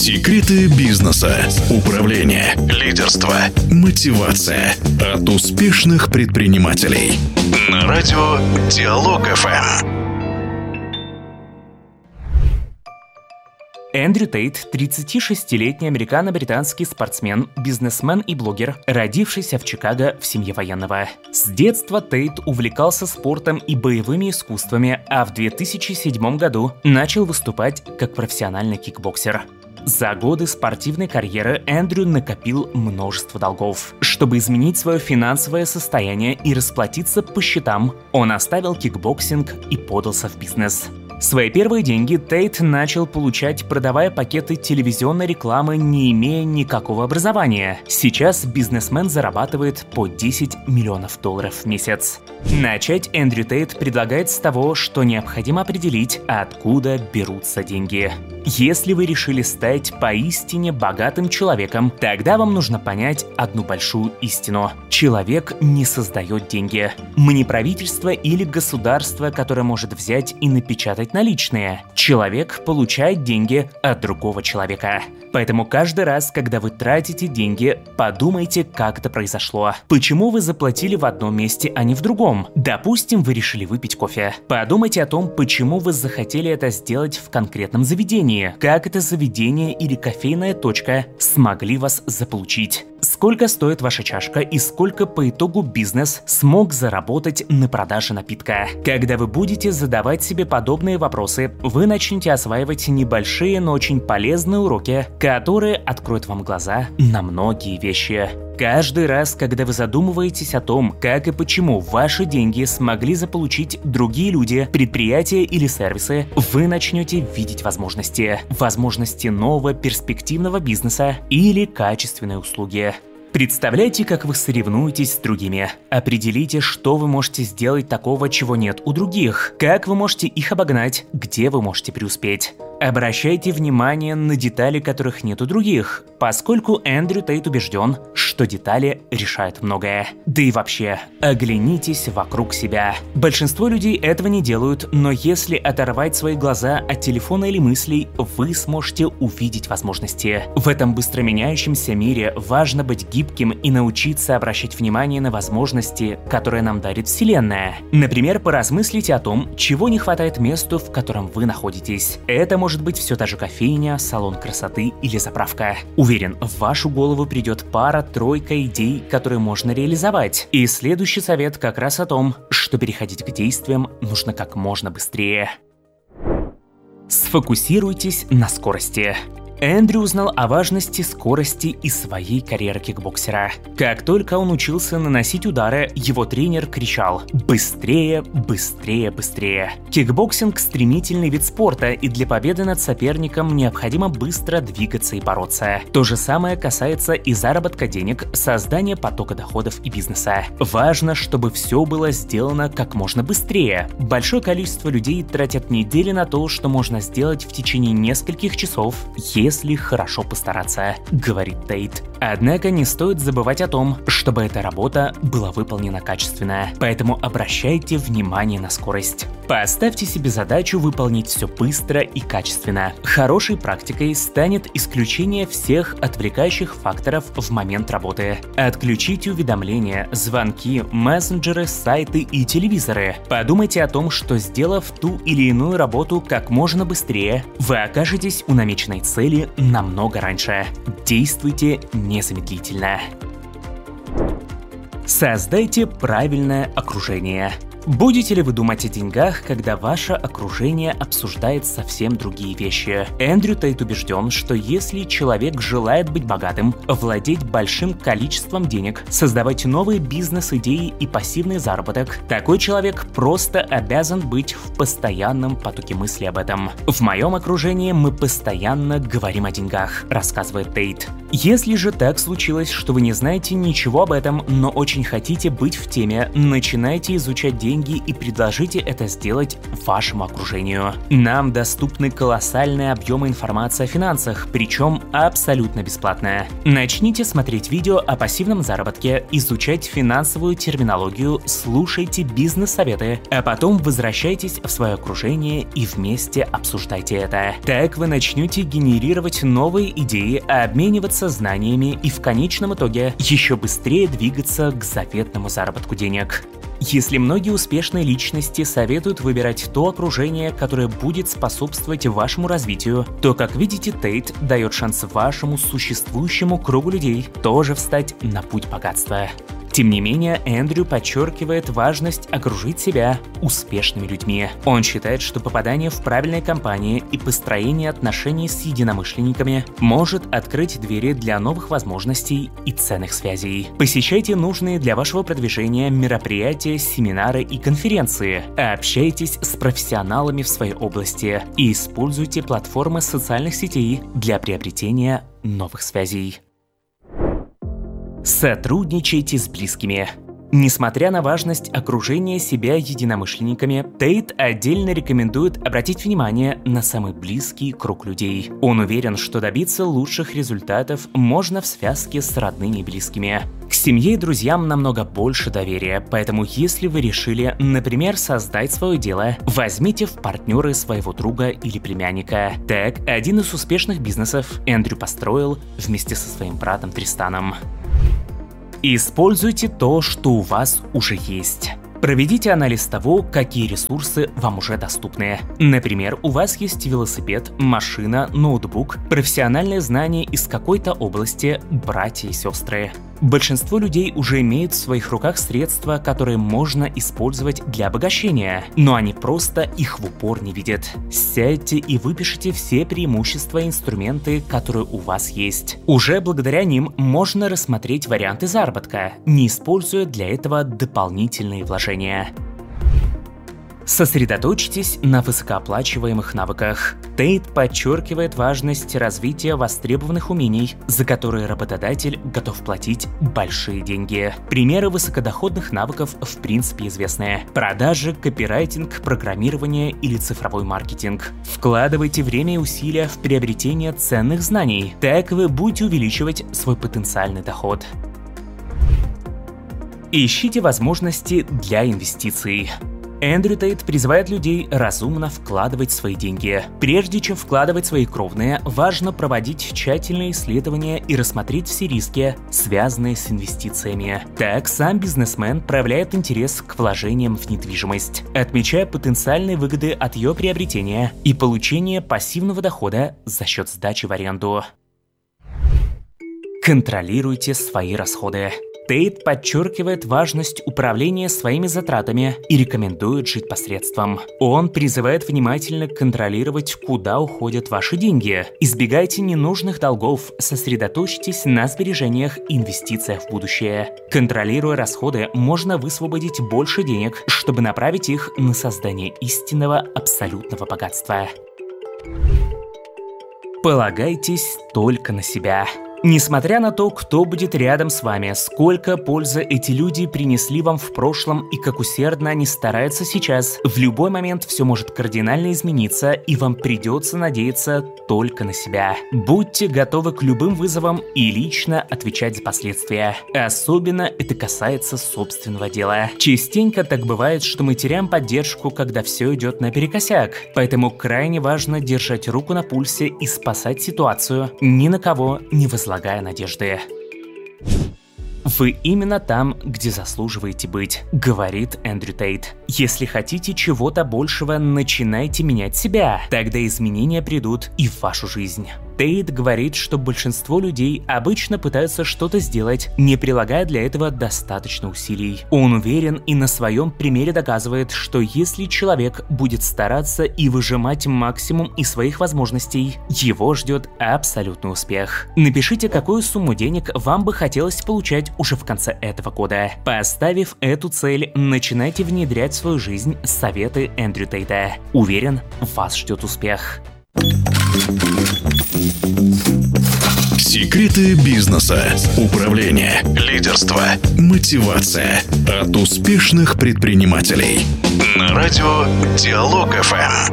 Секреты бизнеса, управления, лидерства, мотивация от успешных предпринимателей. На радио Диалог ФМ. Эндрю Тейт – 36-летний американо-британский спортсмен, бизнесмен и блогер, родившийся в Чикаго в семье военного. С детства Тейт увлекался спортом и боевыми искусствами, а в 2007 году начал выступать как профессиональный кикбоксер. За годы спортивной карьеры Эндрю накопил множество долгов. Чтобы изменить свое финансовое состояние и расплатиться по счетам, он оставил кикбоксинг и подался в бизнес. Свои первые деньги Тейт начал получать, продавая пакеты телевизионной рекламы, не имея никакого образования. Сейчас бизнесмен зарабатывает по $10 миллионов в месяц. Начать Эндрю Тейт предлагает с того, что необходимо определить, откуда берутся деньги. Если вы решили стать поистине богатым человеком, тогда вам нужно понять одну большую истину. Человек не создает деньги. Мы не правительство или государство, которое может взять и напечатать наличные. Человек получает деньги от другого человека. Поэтому каждый раз, когда вы тратите деньги, подумайте, как это произошло. Почему вы заплатили в одном месте, а не в другом? Допустим, вы решили выпить кофе. Подумайте о том, почему вы захотели это сделать в конкретном заведении. Как это заведение или кофейная точка смогли вас заполучить? Сколько стоит ваша чашка и сколько по итогу бизнес смог заработать на продаже напитка? Когда вы будете задавать себе подобные вопросы, вы начнете осваивать небольшие, но очень полезные уроки, которые откроют вам глаза на многие вещи. Каждый раз, когда вы задумываетесь о том, как и почему ваши деньги смогли заполучить другие люди, предприятия или сервисы, вы начнете видеть возможности. Возможности нового перспективного бизнеса или качественной услуги. Представляйте, как вы соревнуетесь с другими. Определите, что вы можете сделать такого, чего нет у других. Как вы можете их обогнать, где вы можете преуспеть. Обращайте внимание на детали, которых нет у других, поскольку Эндрю Тейт убежден, что детали решают многое. Да и вообще, оглянитесь вокруг себя. Большинство людей этого не делают, но если оторвать свои глаза от телефона или мыслей, вы сможете увидеть возможности. В этом быстро меняющемся мире важно быть гибким и научиться обращать внимание на возможности, которые нам дарит Вселенная. Например, поразмыслите о том, чего не хватает месту, в котором вы находитесь. Это может быть все та же кофейня, салон красоты или заправка. Уверен, в вашу голову придет пара-тройка идей, которые можно реализовать. И следующий совет как раз о том, что переходить к действиям нужно как можно быстрее. Сфокусируйтесь на скорости. Эндрю узнал о важности скорости из своей карьеры кикбоксера. Как только он учился наносить удары, его тренер кричал «Быстрее, быстрее, быстрее!». Кикбоксинг – стремительный вид спорта, и для победы над соперником необходимо быстро двигаться и бороться. То же самое касается и заработка денег, создания потока доходов и бизнеса. Важно, чтобы все было сделано как можно быстрее. Большое количество людей тратят недели на то, что можно сделать в течение нескольких часов, если хорошо постараться, говорит Тейт. Однако не стоит забывать о том, чтобы эта работа была выполнена качественно. Поэтому обращайте внимание на скорость. Поставьте себе задачу выполнить все быстро и качественно. Хорошей практикой станет исключение всех отвлекающих факторов в момент работы. Отключите уведомления, звонки, мессенджеры, сайты и телевизоры. Подумайте о том, что, сделав ту или иную работу как можно быстрее, вы окажетесь у намеченной цели намного раньше. Действуйте незамедлительно. Создайте правильное окружение. Будете ли вы думать о деньгах, когда ваше окружение обсуждает совсем другие вещи? Эндрю Тейт убежден, что если человек желает быть богатым, владеть большим количеством денег, создавать новые бизнес-идеи и пассивный заработок, такой человек просто обязан быть в постоянном потоке мысли об этом. В моем окружении мы постоянно говорим о деньгах, рассказывает Тейт. Если же так случилось, что вы не знаете ничего об этом, но очень хотите быть в теме, начинайте изучать деньги и предложите это сделать вашему окружению. Нам доступны колоссальные объемы информации о финансах, причем абсолютно бесплатная. Начните смотреть видео о пассивном заработке, изучать финансовую терминологию, слушайте бизнес-советы, а потом возвращайтесь в свое окружение и вместе обсуждайте это. Так вы начнете генерировать новые идеи, обмениваться знаниями и в конечном итоге еще быстрее двигаться к заветному заработку денег. Если многие успешные личности советуют выбирать то окружение, которое будет способствовать вашему развитию, то, как видите, Тейт дает шанс вашему существующему кругу людей тоже встать на путь богатства. Тем не менее, Эндрю подчеркивает важность окружить себя успешными людьми. Он считает, что попадание в правильные компании и построение отношений с единомышленниками может открыть двери для новых возможностей и ценных связей. Посещайте нужные для вашего продвижения мероприятия, семинары и конференции, общайтесь с профессионалами в своей области и используйте платформы социальных сетей для приобретения новых связей. Сотрудничайте с близкими. Несмотря на важность окружения себя единомышленниками, Тейт отдельно рекомендует обратить внимание на самый близкий круг людей. Он уверен, что добиться лучших результатов можно в связке с родными и близкими. К семье и друзьям намного больше доверия, поэтому если вы решили, например, создать свое дело, возьмите в партнеры своего друга или племянника. Так, один из успешных бизнесов Эндрю построил вместе со своим братом Тристаном. Используйте то, что у вас уже есть. Проведите анализ того, какие ресурсы вам уже доступны. Например, у вас есть велосипед, машина, ноутбук, профессиональные знания из какой-то области, братья и сестры. Большинство людей уже имеют в своих руках средства, которые можно использовать для обогащения, но они просто их в упор не видят. Сядьте и выпишите все преимущества и инструменты, которые у вас есть. Уже благодаря ним можно рассмотреть варианты заработка, не используя для этого дополнительные вложения. Сосредоточьтесь на высокооплачиваемых навыках. Тейт подчеркивает важность развития востребованных умений, за которые работодатель готов платить большие деньги. Примеры высокодоходных навыков в принципе известны: продажи, копирайтинг, программирование или цифровой маркетинг. Вкладывайте время и усилия в приобретение ценных знаний. Так вы будете увеличивать свой потенциальный доход. Ищите возможности для инвестиций. Эндрю Тейт призывает людей разумно вкладывать свои деньги. Прежде чем вкладывать свои кровные, важно проводить тщательные исследования и рассмотреть все риски, связанные с инвестициями. Так, сам бизнесмен проявляет интерес к вложениям в недвижимость, отмечая потенциальные выгоды от ее приобретения и получения пассивного дохода за счет сдачи в аренду. Контролируйте свои расходы. Тейт подчеркивает важность управления своими затратами и рекомендует жить по средствам. Он призывает внимательно контролировать, куда уходят ваши деньги. Избегайте ненужных долгов, сосредоточьтесь на сбережениях и инвестициях в будущее. Контролируя расходы, можно высвободить больше денег, чтобы направить их на создание истинного абсолютного богатства. Полагайтесь только на себя. Несмотря на то, кто будет рядом с вами, сколько пользы эти люди принесли вам в прошлом и как усердно они стараются сейчас, в любой момент все может кардинально измениться, и вам придется надеяться только на себя. Будьте готовы к любым вызовам и лично отвечать за последствия. Особенно это касается собственного дела. Частенько так бывает, что мы теряем поддержку, когда все идет наперекосяк. Поэтому крайне важно держать руку на пульсе и спасать ситуацию, ни на кого не возлагая надежды. Вы именно там, где заслуживаете быть, говорит Эндрю Тейт. Если хотите чего-то большего, начинайте менять себя. Тогда изменения придут и в вашу жизнь. Тейт говорит, что большинство людей обычно пытаются что-то сделать, не прилагая для этого достаточно усилий. Он уверен и на своем примере доказывает, что если человек будет стараться и выжимать максимум из своих возможностей, его ждет абсолютный успех. Напишите, какую сумму денег вам бы хотелось получать уже в конце этого года. Поставив эту цель, начинайте внедрять в свою жизнь советы Эндрю Тейта. Уверен, вас ждет успех. Секреты бизнеса, управления, лидерства, мотивация от успешных предпринимателей. На радио Диалог ФМ.